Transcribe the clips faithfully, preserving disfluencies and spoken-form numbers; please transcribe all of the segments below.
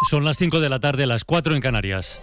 Son las cinco de la tarde, las cuatro en Canarias.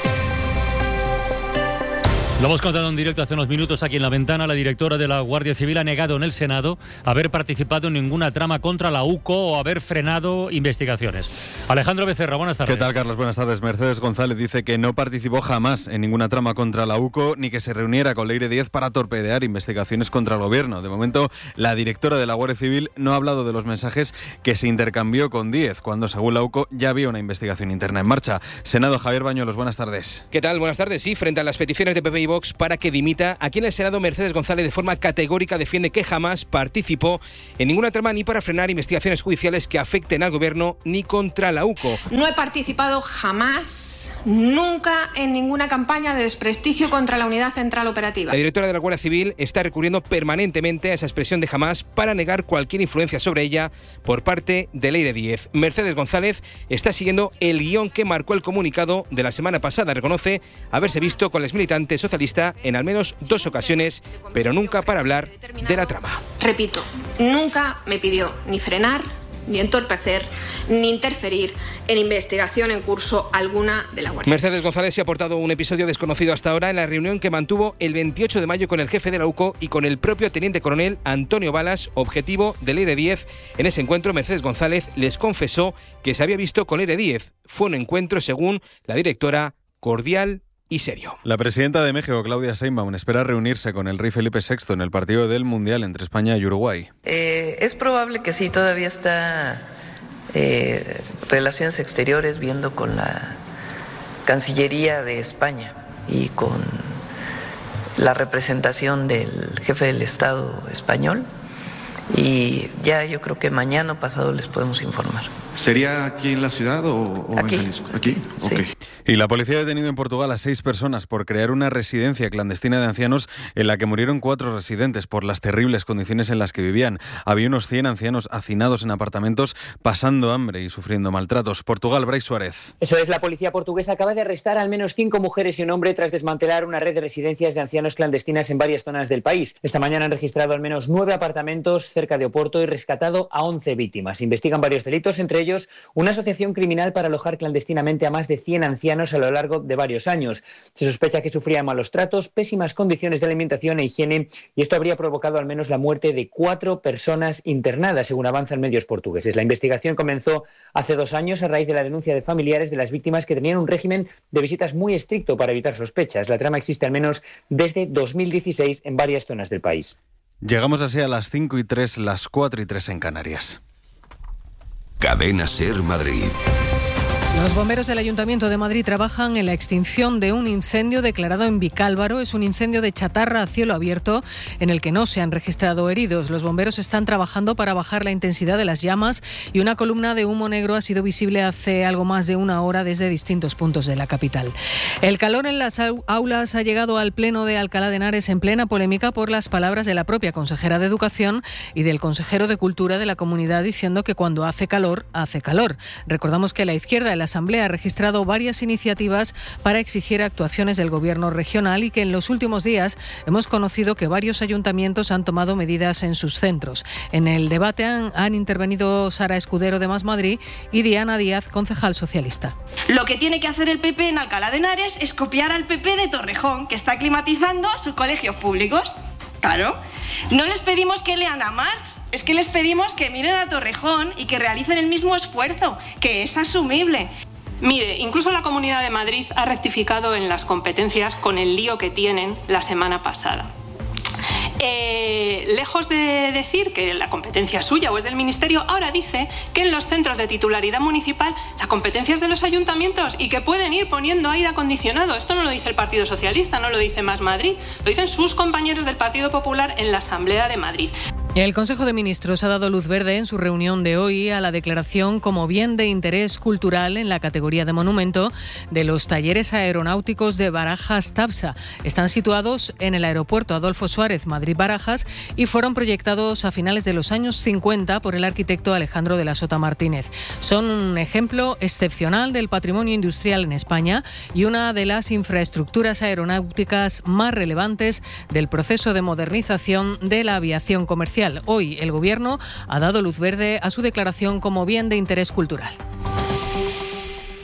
Lo hemos contado en directo hace unos minutos aquí en La Ventana. La directora de la Guardia Civil ha negado en el Senado haber participado en ninguna trama contra la U C O o haber frenado investigaciones. Alejandro Becerra, buenas tardes. ¿Qué tal, Carlos? Buenas tardes. Mercedes González dice que no participó jamás en ninguna trama contra la U C O ni que se reuniera con Leire Díez para torpedear investigaciones contra el gobierno. De momento, la directora de la Guardia Civil no ha hablado de los mensajes que se intercambió con Díez, cuando, según la U C O, ya había una investigación interna en marcha. Senado, Javier Bañuelos, buenas tardes. ¿Qué tal? Buenas tardes. Sí, frente a las peticiones de P P y Vox para que dimita, aquí en el Senado Mercedes González de forma categórica defiende que jamás participó en ninguna trama ni para frenar investigaciones judiciales que afecten al gobierno ni contra la U C O. No he participado jamás, nunca, en ninguna campaña de desprestigio contra la Unidad Central Operativa. La directora de la Guardia Civil está recurriendo permanentemente a esa expresión de jamás para negar cualquier influencia sobre ella por parte de Leire Díez. Mercedes González está siguiendo el guión que marcó el comunicado de la semana pasada. Reconoce haberse visto con el militante socialista en al menos dos ocasiones, pero nunca para hablar de la trama. Repito, nunca me pidió ni frenar, ni entorpecer, ni interferir en investigación en curso alguna de la Guardia. Mercedes González se ha aportado un episodio desconocido hasta ahora en la reunión que mantuvo el veintiocho de mayo con el jefe de la U C O y con el propio teniente coronel Antonio Balas, objetivo de Leire Díez. En ese encuentro, Mercedes González les confesó que se había visto con Leire Díez. Fue un encuentro, según la directora, cordial y serio. La presidenta de México, Claudia Sheinbaum, espera reunirse con el rey Felipe sexto en el partido del Mundial entre España y Uruguay. Eh, es probable que sí, todavía está eh, Relaciones Exteriores viendo con la Cancillería de España y con la representación del jefe del Estado español, y ya yo creo que mañana o pasado les podemos informar. ¿Sería aquí en la ciudad o, o aquí. en Jalisco? ¿Aquí? Sí. Okay. Y la policía ha detenido en Portugal a seis personas por crear una residencia clandestina de ancianos en la que murieron cuatro residentes por las terribles condiciones en las que vivían. Había unos cien ancianos hacinados en apartamentos, pasando hambre y sufriendo maltratos. Portugal, Brais Suárez. Eso es, la policía portuguesa acaba de arrestar al menos cinco mujeres y un hombre tras desmantelar una red de residencias de ancianos clandestinas en varias zonas del país. Esta mañana han registrado al menos nueve apartamentos cerca de Oporto y rescatado a once víctimas. Investigan varios delitos, entre ellos una asociación criminal para alojar clandestinamente a más de cien ancianos a lo largo de varios años. Se sospecha que sufrían malos tratos, pésimas condiciones de alimentación e higiene, y esto habría provocado al menos la muerte de cuatro personas internadas, según avanzan medios portugueses. La investigación comenzó hace dos años a raíz de la denuncia de familiares de las víctimas que tenían un régimen de visitas muy estricto para evitar sospechas. La trama existe al menos desde dos mil dieciséis en varias zonas del país. Llegamos así a las cinco y tres, las cuatro y tres en Canarias. Cadena Ser Madrid. Los bomberos del Ayuntamiento de Madrid trabajan en la extinción de un incendio declarado en Vicálvaro. Es un incendio de chatarra a cielo abierto en el que no se han registrado heridos. Los bomberos están trabajando para bajar la intensidad de las llamas y una columna de humo negro ha sido visible hace algo más de una hora desde distintos puntos de la capital. El calor en las aulas ha llegado al Pleno de Alcalá de Henares en plena polémica por las palabras de la propia consejera de Educación y del consejero de Cultura de la comunidad, diciendo que cuando hace calor, hace calor. Recordamos que la izquierda de la Asamblea ha registrado varias iniciativas para exigir actuaciones del Gobierno regional y que en los últimos días hemos conocido que varios ayuntamientos han tomado medidas en sus centros. En el debate han, han intervenido Sara Escudero de Más Madrid y Diana Díaz, concejal socialista. Lo que tiene que hacer el P P en Alcalá de Henares es copiar al P P de Torrejón, que está climatizando sus colegios públicos. Claro, no les pedimos que lean a Marx, es que les pedimos que miren a Torrejón y que realicen el mismo esfuerzo, que es asumible. Mire, incluso la Comunidad de Madrid ha rectificado en las competencias con el lío que tienen la semana pasada. Eh, lejos de decir que la competencia es suya o es del Ministerio, ahora dice que en los centros de titularidad municipal la competencia es de los ayuntamientos y que pueden ir poniendo aire acondicionado. Esto no lo dice el Partido Socialista, no lo dice Más Madrid, lo dicen sus compañeros del Partido Popular en la Asamblea de Madrid. El Consejo de Ministros ha dado luz verde en su reunión de hoy a la declaración como bien de interés cultural en la categoría de monumento de los talleres aeronáuticos de Barajas-Tabsa. Están situados en el aeropuerto Adolfo Suárez, Madrid-Barajas, y fueron proyectados a finales de los años cincuenta por el arquitecto Alejandro de la Sota Martínez. Son un ejemplo excepcional del patrimonio industrial en España y una de las infraestructuras aeronáuticas más relevantes del proceso de modernización de la aviación comercial. Hoy el Gobierno ha dado luz verde a su declaración como bien de interés cultural.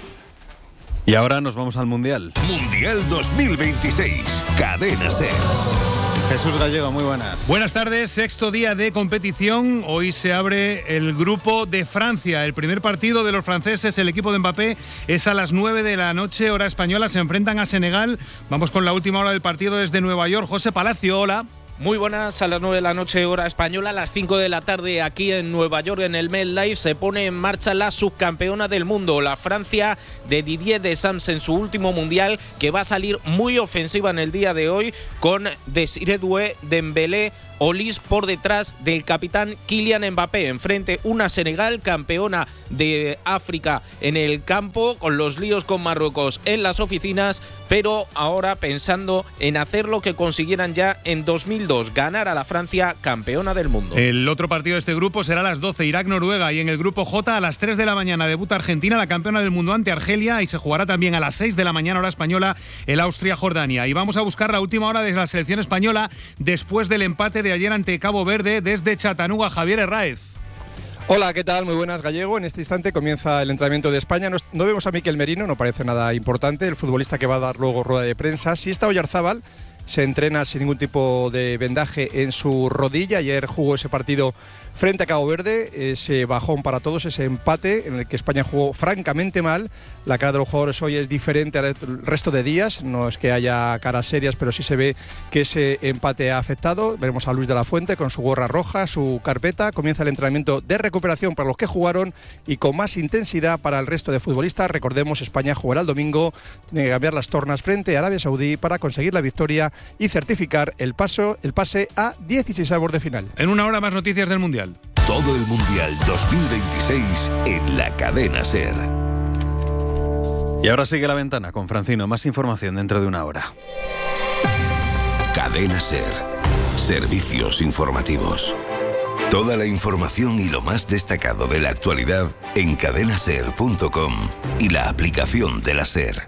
Y ahora nos vamos al Mundial. Mundial dos mil veintiséis, Cadena SER. Jesús Gallego, muy buenas. Buenas tardes, sexto día de competición. Hoy se abre el grupo de Francia. El primer partido de los franceses, el equipo de Mbappé, es a las nueve de la noche, hora española. Se enfrentan a Senegal. Vamos con la última hora del partido desde Nueva York. José Palacio, hola. Muy buenas, a las nueve de la noche hora española, a las cinco de la tarde aquí en Nueva York en el MetLife se pone en marcha la subcampeona del mundo, la Francia de Didier Deschamps en su último mundial, que va a salir muy ofensiva en el día de hoy con Desiré Doué, Dembélé, Olise por detrás del capitán Kylian Mbappé. Enfrente una Senegal, campeona de África en el campo, con los líos con Marruecos en las oficinas, pero ahora pensando en hacer lo que consiguieran ya en dos mil dos, ganar a la Francia campeona del mundo. El otro partido de este grupo será a las doce, Irak-Noruega, y en el grupo J a las tres de la mañana debuta Argentina, la campeona del mundo ante Argelia, y se jugará también a las seis de la mañana hora española el Austria-Jordania. Y vamos a buscar la última hora de la selección española después del empate de ayer ante Cabo Verde. Desde Chattanooga, Javier Herráez. Hola, ¿qué tal? Muy buenas, Gallego. En este instante comienza el entrenamiento de España. No, no vemos a Mikel Merino, no parece nada importante, el futbolista que va a dar luego rueda de prensa. Sí está Oyarzábal, se entrena sin ningún tipo de vendaje en su rodilla. Ayer jugó ese partido frente a Cabo Verde, ese bajón para todos, ese empate en el que España jugó francamente mal. La cara de los jugadores hoy es diferente al resto de días, no es que haya caras serias, pero sí se ve que ese empate ha afectado. Veremos a Luis de la Fuente con su gorra roja, su carpeta. Comienza el entrenamiento de recuperación para los que jugaron y con más intensidad para el resto de futbolistas. Recordemos, España jugará el domingo, tiene que cambiar las tornas frente a Arabia Saudí para conseguir la victoria y certificar el paso, el pase a dieciseisavos de final. En una hora más noticias del Mundial. Todo el Mundial dos mil veintiséis en la Cadena SER. Y ahora sigue La Ventana con Francino. Más información dentro de una hora. Cadena SER. Servicios informativos. Toda la información y lo más destacado de la actualidad en cadena ser punto com y la aplicación de la SER.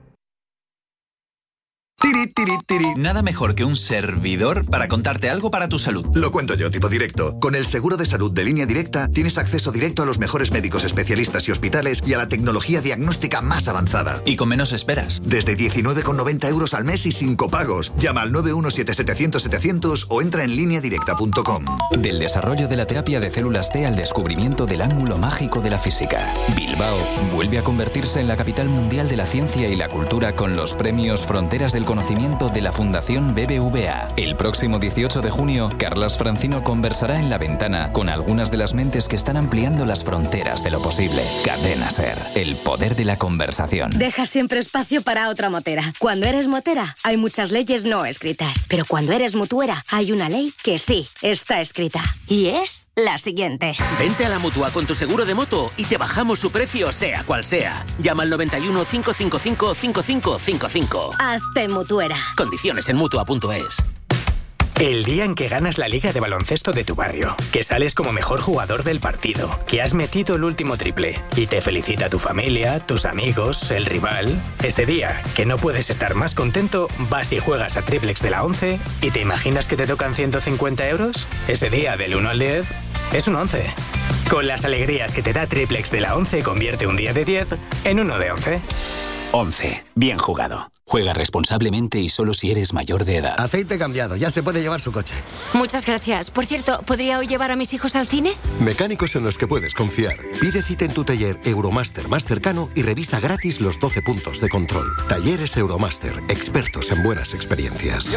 Tiri, tiri, tiri. Nada mejor que un servidor para contarte algo para tu salud. Lo cuento yo, tipo directo. Con el seguro de salud de Línea Directa tienes acceso directo a los mejores médicos especialistas y hospitales y a la tecnología diagnóstica más avanzada. Y con menos esperas. Desde diecinueve con noventa euros al mes y sin copagos. Llama al nueve uno siete setecientos setecientos o entra en línea directa punto com. Del desarrollo de la terapia de células T al descubrimiento del ángulo mágico de la física. Bilbao vuelve a convertirse en la capital mundial de la ciencia y la cultura con los premios Fronteras del Conocimiento de la Fundación B B V A. El próximo dieciocho de junio, Carlas Francino conversará en La Ventana con algunas de las mentes que están ampliando las fronteras de lo posible. Cadena SER, el poder de la conversación. Deja siempre espacio para otra motera. Cuando eres motera, hay muchas leyes no escritas. Pero cuando eres mutuera, hay una ley que sí está escrita. Y es la siguiente. Vente a la Mutua con tu seguro de moto y te bajamos su precio, sea cual sea. Llama al noventa y uno, cinco cinco cinco, cinco cinco cinco cinco. Hazte mutuera. Condiciones en mutua punto es. El día en que ganas la liga de baloncesto de tu barrio, que sales como mejor jugador del partido, que has metido el último triple y te felicita tu familia, tus amigos, el rival. Ese día, que no puedes estar más contento, vas y juegas a Triplex de la once y te imaginas que te tocan ciento cincuenta euros. Ese día, del uno al diez, es un once. Con las alegrías que te da Triplex de la once, convierte un día de diez en uno de once. once. Bien jugado. Juega responsablemente y solo si eres mayor de edad. Aceite cambiado, ya se puede llevar su coche. Muchas gracias. Por cierto, ¿podría hoy llevar a mis hijos al cine? Mecánicos en los que puedes confiar. Pide cita en tu taller Euromaster más cercano y revisa gratis los doce puntos de control. Talleres Euromaster, expertos en buenas experiencias.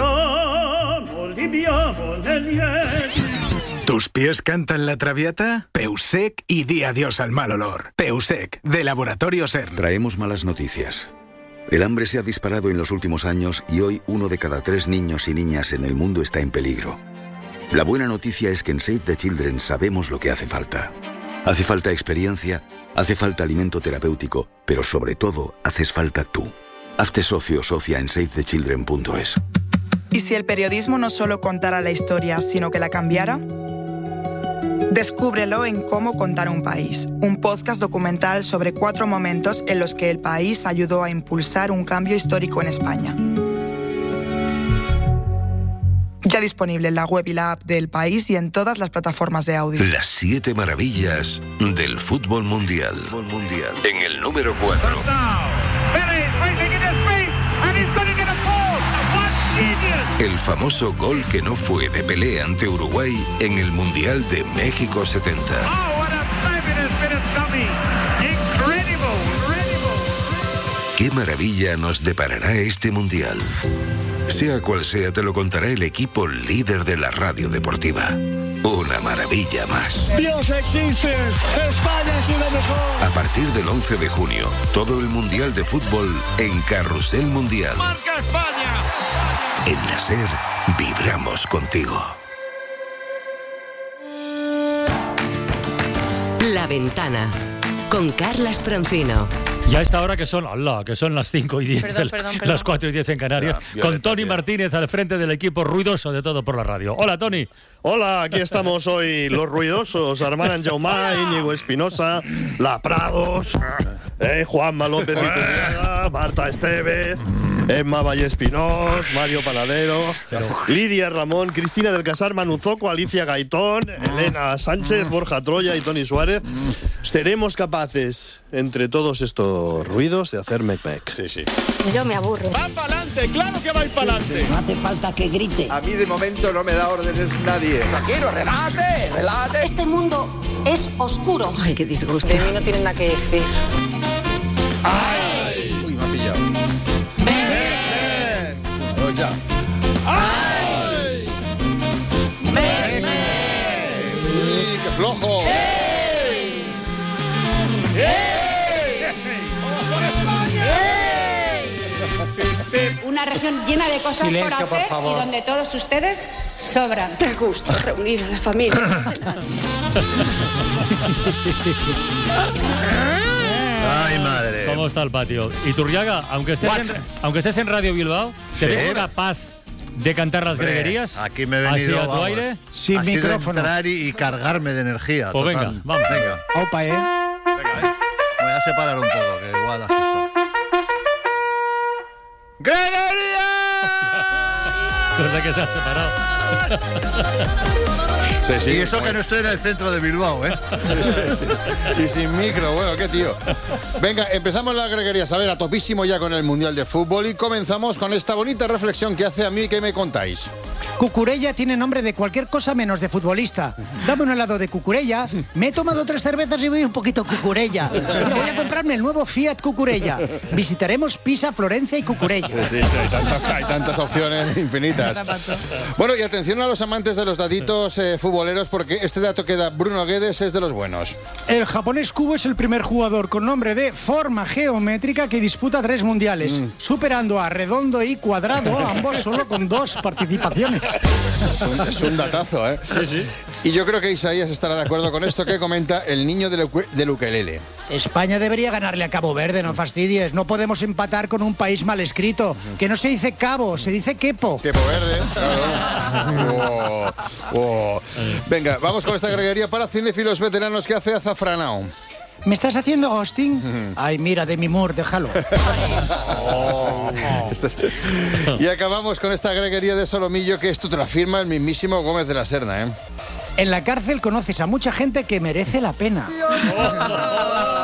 ¿Tus pies cantan la traviata? Peusec y di adiós al mal olor. Peusec, de Laboratorio SER. Traemos malas noticias. El hambre se ha disparado en los últimos años y hoy uno de cada tres niños y niñas en el mundo está en peligro. La buena noticia es que en Save the Children sabemos lo que hace falta. Hace falta experiencia, hace falta alimento terapéutico, pero sobre todo haces falta tú. Hazte socio o socia en save the children punto es. ¿Y si el periodismo no solo contara la historia, sino que la cambiara? Descúbrelo en Cómo contar un país, un podcast documental sobre cuatro momentos en los que el país ayudó a impulsar un cambio histórico en España. Ya disponible en la web y la app del País y en todas las plataformas de audio. Las siete maravillas del fútbol mundial. En el número cuatro. El famoso gol que no fue de Pelé ante Uruguay en el Mundial de México setenta. ¿Qué maravilla nos deparará este Mundial? Sea cual sea, te lo contará el equipo líder de la radio deportiva. Una maravilla más. ¡Dios existe! ¡España es lo mejor! A partir del once de junio, todo el Mundial de Fútbol en Carrusel Mundial. ¡Marca España! En la SER, vibramos contigo. La Ventana, con Carlas Francino. Ya a esta hora que son, Allah, que son las cinco y diez, Perdón, perdón, perdón. las cuatro y diez en Canarias, Ya, con Tony Martínez al frente del equipo ruidoso de Todo por la Radio. Hola, Tony. Hola, aquí estamos hoy los ruidosos, Armand Jaumá, Íñigo Espinosa, La Prados, eh, Juanma López Iturriaga, Marta Esteves, Emma Valle Espinós, Mario Panadero, Lidia Ramón, Cristina del Casar, Manu Zoco, Alicia Gaitón, Elena Sánchez, Borja Troya y Tony Suárez. ¿Seremos capaces, entre todos estos ruidos, de hacer mec-mec? Sí, sí. Yo me aburro. ¡Va para adelante! ¡Claro que vais para adelante! No hace falta que grite. A mí de momento no me da órdenes nadie. Tranquilo, relájate, relájate. Este mundo es oscuro. Ay, qué disgusto. De mí no tienen nada que decir. ¡Ay! Uy, me ha pillado. ¡Ven! ¡Ven! ¡Ven! ya. ¡Ay! ¡Ven! ¡Uy, qué flojo! ¡Ey! ¡Ey! ¡Vamos por España! Una región llena de cosas Silencio, por hacer por favor. y donde todos ustedes sobran. Qué gusto reunir a la familia. Ay, madre. ¿Cómo está el patio? Y Turriaga, aunque estés, en, aunque estés en Radio Bilbao, ¿te Sí. ves capaz de cantar las Hombre, greguerías? Aquí me he ¿Así venido a tu vamos, aire? Sin micrófono. Entrar y, y cargarme de energía. Pues total. venga, vamos. Venga. Opa, ¿eh? Venga, eh. Me voy a separar un poco, que igual asusto. ¡Greguería! Desde que se ha separado. Sí, sí, y eso bueno. que no estoy en el centro de Bilbao, ¿eh? Sí, sí, sí. Y sin micro, bueno, qué tío. Venga, empezamos las greguerías, a ver, a topísimo ya con el Mundial de Fútbol y comenzamos con esta bonita reflexión que hace a mí, que me contáis. Cucurella tiene nombre de cualquier cosa menos de futbolista. Dame un helado de Cucurella, me he tomado tres cervezas y voy un poquito Cucurella. Voy a comprarme el nuevo Fiat Cucurella. Visitaremos Pisa, Florencia y Cucurella. Sí, sí, sí, hay tantas, hay tantas opciones infinitas. Bueno, y atención a los amantes de los daditos eh, futboleros, porque este dato que da Bruno Guedes es de los buenos. El japonés Kubo es el primer jugador con nombre de forma geométrica que disputa tres mundiales, mm. superando a Redondo y Cuadrado, ambos solo con dos participaciones. Es un, es un datazo, ¿eh? Sí, sí. Y yo creo que Isaías estará de acuerdo con esto que comenta el niño del de ukelele. España debería ganarle a Cabo Verde, no fastidies. No podemos empatar con un país mal escrito. Que no se dice Cabo, se dice Quepo. Quepo Verde, claro. Oh, oh. Venga, vamos con esta greguería para cinéfilos veteranos que hace Azafranao. ¿Me estás haciendo hosting? Ay, mira, Demi Moore, déjalo. Oh. Es... Y acabamos con esta greguería de Solomillo, que esto te lo afirma el mismísimo Gómez de la Serna, ¿eh? En la cárcel conoces a mucha gente que merece la pena.